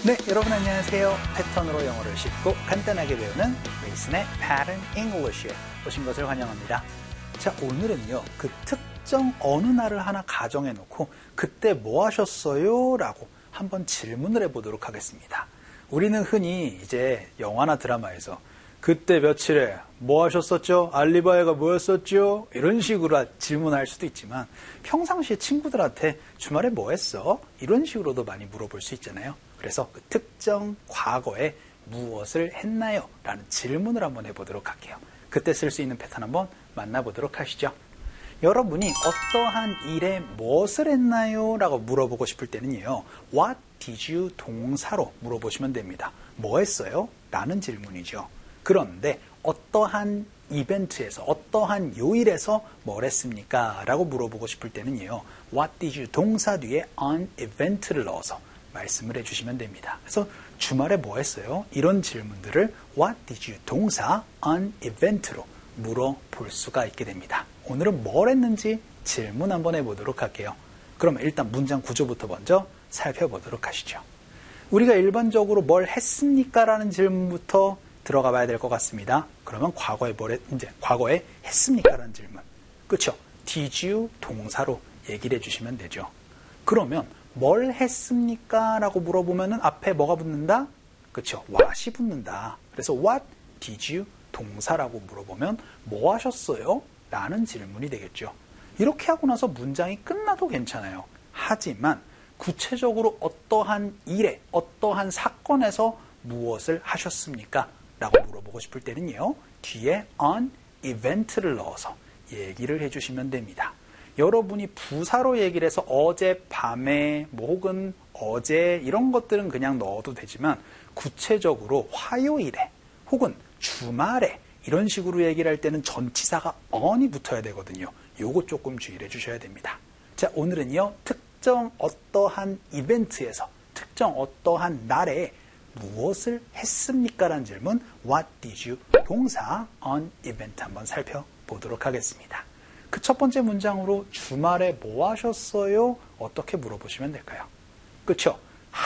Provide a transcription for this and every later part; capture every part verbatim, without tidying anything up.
네, 여러분 안녕하세요. 패턴으로 영어를 쉽고 간단하게 배우는 레이슨의 Pattern English에 오신 것을 환영합니다. 자, 오늘은요, 그 특정 어느 날을 하나 가정해 놓고 그때 뭐 하셨어요? 라고 한번 질문을 해보도록 하겠습니다. 우리는 흔히 이제 영화나 드라마에서 그때 며칠에 뭐 하셨었죠? 알리바이가 뭐였었죠? 이런 식으로 질문할 수도 있지만 평상시에 친구들한테 주말에 뭐 했어? 이런 식으로도 많이 물어볼 수 있잖아요. 그래서 그 특정 과거에 무엇을 했나요? 라는 질문을 한번 해보도록 할게요. 그때 쓸 수 있는 패턴 한번 만나보도록 하시죠. 여러분이 어떠한 일에 무엇을 했나요? 라고 물어보고 싶을 때는요. What did you 동사로 물어보시면 됩니다. 뭐 했어요? 라는 질문이죠. 그런데 어떠한 이벤트에서 어떠한 요일에서 뭘 했습니까? 라고 물어보고 싶을 때는요. What did you 동사 뒤에 an event를 넣어서 말씀을 해주시면 됩니다. 그래서 주말에 뭐 했어요? 이런 질문들을 What did you 동사 an event로 물어볼 수가 있게 됩니다. 오늘은 뭘 했는지 질문 한번 해보도록 할게요. 그러면 일단 문장 구조부터 먼저 살펴보도록 하시죠. 우리가 일반적으로 뭘 했습니까? 라는 질문부터 들어가 봐야 될 것 같습니다. 그러면 과거에 뭘 했, 이제 과거에 했습니까? 라는 질문. 그렇죠? Did you 동사로 얘기를 해주시면 되죠. 그러면 뭘 했습니까? 라고 물어보면은 앞에 뭐가 붙는다? 그렇죠? what이 붙는다. 그래서 what did you 동사라고 물어보면 뭐 하셨어요? 라는 질문이 되겠죠. 이렇게 하고 나서 문장이 끝나도 괜찮아요. 하지만 구체적으로 어떠한 일에, 어떠한 사건에서 무엇을 하셨습니까? 라고 물어보고 싶을 때는요. 뒤에 an event를 넣어서 얘기를 해주시면 됩니다. 여러분이 부사로 얘기를 해서 어제 밤에 뭐 혹은 어제 이런 것들은 그냥 넣어도 되지만 구체적으로 화요일에 혹은 주말에 이런 식으로 얘기를 할 때는 전치사가 on이 붙어야 되거든요. 요거 조금 주의를 해주셔야 됩니다. 자, 오늘은요. 특정 어떠한 이벤트에서 특정 어떠한 날에 무엇을 했습니까? 라는 질문 What did you 동사 on event 한번 살펴보도록 하겠습니다. 그 첫 번째 문장으로 주말에 뭐 하셨어요? 어떻게 물어보시면 될까요? 그렇죠?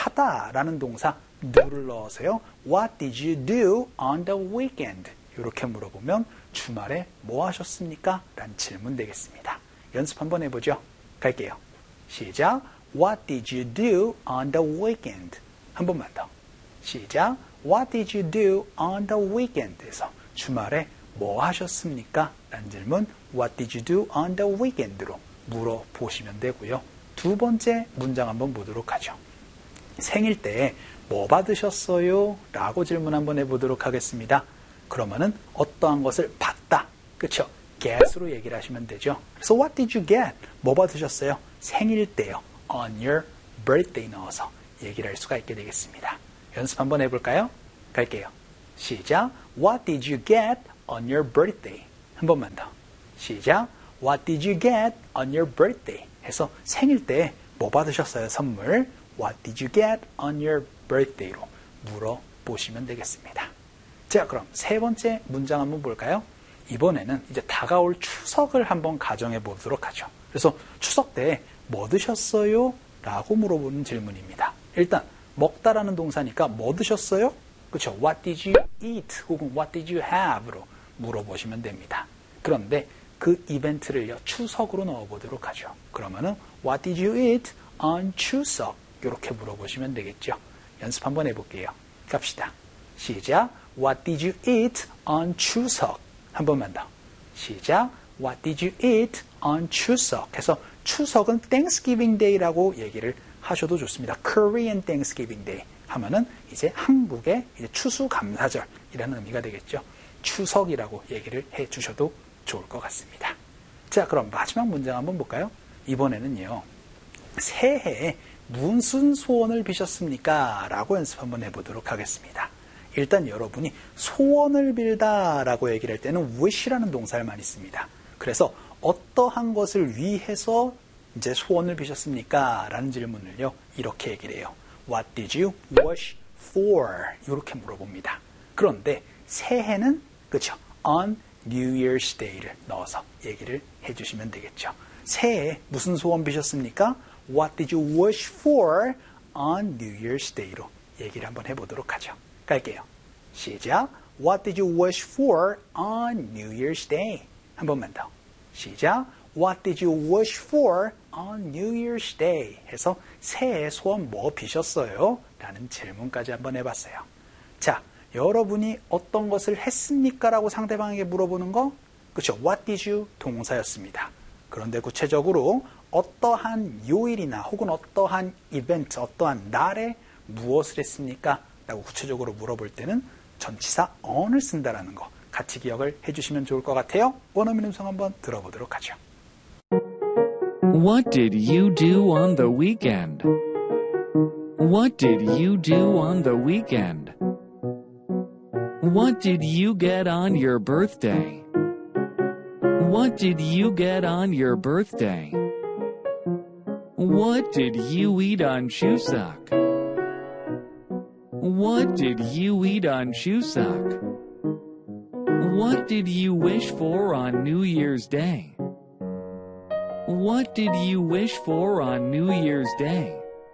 하다라는 동사 do를 넣어서요. What did you do on the weekend? 이렇게 물어보면 주말에 뭐 하셨습니까? 라는 질문 되겠습니다. 연습 한번 해보죠. 갈게요. 시작. What did you do on the weekend? 한 번만 더. 시작. What did you do on the weekend에서 주말에 뭐 하셨습니까? 라는 질문 What did you do on the weekend로 물어보시면 되고요. 두 번째 문장 한번 보도록 하죠. 생일 때 뭐 받으셨어요? 라고 질문 한번 해보도록 하겠습니다. 그러면은 어떠한 것을 받다. 그렇죠? get으로 얘기를 하시면 되죠. 그래서 What did you get? 뭐 받으셨어요? 생일 때요. On your birthday 넣어서 얘기를 할 수가 있게 되겠습니다. 연습 한번 해볼까요? 갈게요. 시작. What did you get on your birthday? 한 번만 더. 시작. What did you get on your birthday? 해서 생일 때 뭐 받으셨어요? 선물. What did you get on your birthday로 물어보시면 되겠습니다. 자, 그럼 세 번째 문장 한번 볼까요? 이번에는 이제 다가올 추석을 한번 가정해 보도록 하죠. 그래서 추석 때 뭐 드셨어요? 라고 물어보는 질문입니다. 일단 먹다라는 동사니까 뭐 드셨어요? 그렇죠? What did you eat? 혹은 What did you have?로 물어보시면 됩니다. 그런데 그 이벤트를요 추석으로 넣어보도록 하죠. 그러면은 What did you eat on 추석? 이렇게 물어보시면 되겠죠. 연습 한번 해볼게요. 갑시다. 시작. What did you eat on 추석? 한 번만 더. 시작. What did you eat on 추석? 해서 추석은 Thanksgiving Day라고 얘기를 하셔도 좋습니다. Korean Thanksgiving Day 하면은 이제 한국의 이제 추수감사절이라는 의미가 되겠죠. 추석이라고 얘기를 해 주셔도 좋을 것 같습니다. 자, 그럼 마지막 문장 한번 볼까요? 이번에는요. 새해에 무슨 소원을 비셨습니까? 라고 연습 한번 해보도록 하겠습니다. 일단 여러분이 소원을 빌다 라고 얘기를 할 때는 wish라는 동사를 많이 씁니다. 그래서 어떠한 것을 위해서 이제 소원을 비셨습니까? 라는 질문을요. 이렇게 얘기를 해요. What did you wish for? 이렇게 물어봅니다. 그런데 새해는 그렇죠. On New Year's Day를 넣어서 얘기를 해주시면 되겠죠. 새해에 무슨 소원 비셨습니까? What did you wish for on New Year's Day로 얘기를 한번 해보도록 하죠. 갈게요. 시작. What did you wish for on New Year's Day? 한 번만 더. 시작. What did you wish for on New Year's Day? 해서 새해 소원 뭐 비셨어요? 라는 질문까지 한번 해봤어요. 자, 여러분이 어떤 것을 했습니까? 라고 상대방에게 물어보는 거, 그렇죠? What did you? 동사였습니다. 그런데 구체적으로 어떠한 요일이나 혹은 어떠한 이벤트, 어떠한 날에 무엇을 했습니까? 라고 구체적으로 물어볼 때는 전치사 on을 쓴다라는 거 같이 기억을 해주시면 좋을 것 같아요. 원어민 음성 한번 들어보도록 하죠. What did you do on the weekend? What did you do on the weekend? What did you get on your birthday? What did you get on your birthday? What did you eat on Chuseok? What did you eat on Chuseok? What did you wish for on New Year's Day? What did you wish for on New Year's Day?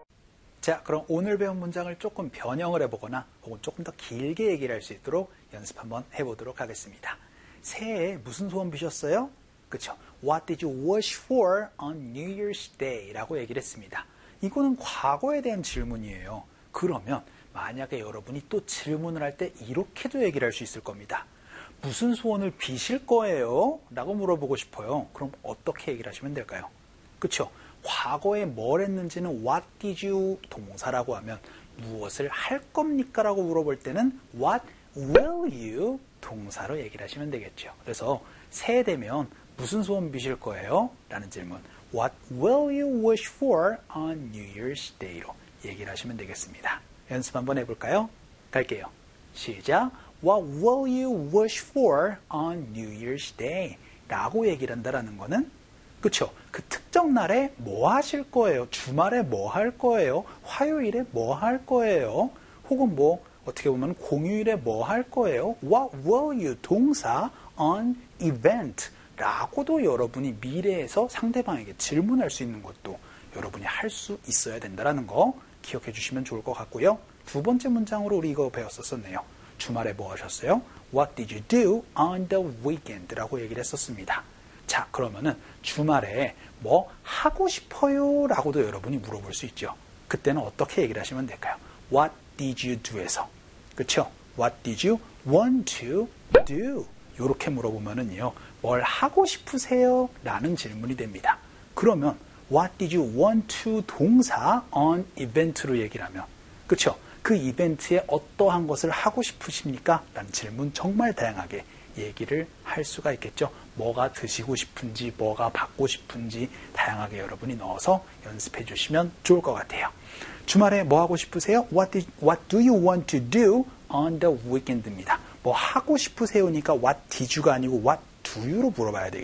자, 그럼 오늘 배운 문장을 조금 변형을 해보거나 혹은 조금 더 길게 얘기를 할 수 있도록 연습 한번 해보도록 하겠습니다. 새해에 무슨 소원 비셨어요? 그쵸? What did you wish for on New Year's Day? 라고 얘기를 했습니다. 이거는 과거에 대한 질문이에요. 그러면 만약에 여러분이 또 질문을 할 때 이렇게도 얘기를 할 수 있을 겁니다. 무슨 소원을 비실 거예요? 라고 물어보고 싶어요. 그럼 어떻게 얘기를 하시면 될까요? 그쵸? 과거에 뭘 했는지는 what did you 동사라고 하면 무엇을 할 겁니까? 라고 물어볼 때는 what will you 동사로 얘기를 하시면 되겠죠. 그래서 새해 되면 무슨 소원 비실 거예요? 라는 질문 What will you wish for on New Year's Day로 얘기를 하시면 되겠습니다. 연습 한번 해볼까요? 갈게요. 시작. What will you wish for on New Year's Day? 라고 얘기를 한다는 거는 그쵸? 그 특정 날에 뭐 하실 거예요? 주말에 뭐 할 거예요? 화요일에 뭐 할 거예요? 혹은 뭐 어떻게 보면 공휴일에 뭐 할 거예요? What will you 동사 on event 라고도 여러분이 미래에서 상대방에게 질문할 수 있는 것도 여러분이 할 수 있어야 된다는 거 기억해 주시면 좋을 것 같고요. 두 번째 문장으로 우리 이거 배웠었네요. 주말에 뭐 하셨어요? What did you do on the weekend? 라고 얘기를 했었습니다. 자, 그러면은 주말에 뭐 하고 싶어요? 라고도 여러분이 물어볼 수 있죠. 그때는 어떻게 얘기를 하시면 될까요? What did you do에서 그쵸? What did you want to do? 이렇게 물어보면은요, 뭘 하고 싶으세요? 라는 질문이 됩니다. 그러면 What did you want to 동사 on event로 얘기를 하면 그쵸? 그 이벤트에 어떠한 것을 하고 싶으십니까? 라는 질문 정말 다양하게 얘기를 할 수가 있겠죠. 뭐가 드시고 싶은지, 뭐가 받고 싶은지 다양하게 여러분이 넣어서 연습해 주시면 좋을 것 같아요. 주말에 뭐 하고 싶으세요? What, did, what do you want to do on the weekend입니다. 뭐 하고 싶으세요니까 what did you가 아니고 what do you로 물어봐야 되겠죠.